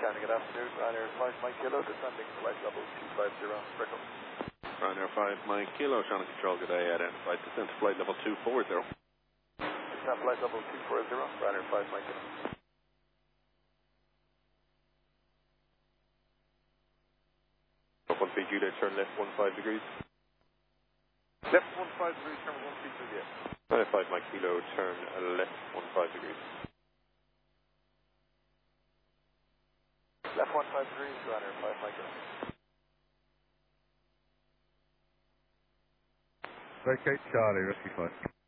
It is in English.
Shannon, good afternoon. Ryanair 5 Mike Kilo, descending flight level 250, Brickle. Ryanair 5 Mike Kilo, Shannon Control, good day, identified descent to flight level 240. Descent flight level 240, Ryanair 5 Mike Kilo. One feet Juliet, turn left 15 degrees. Left 15 degrees, turn 1 feet Juliet. Ryanair 5 Mike Kilo, turn left 15 degrees. Left 15 degrees, Ryanair 5 Mike Kilo. Vacate Charlie, Rescue 5.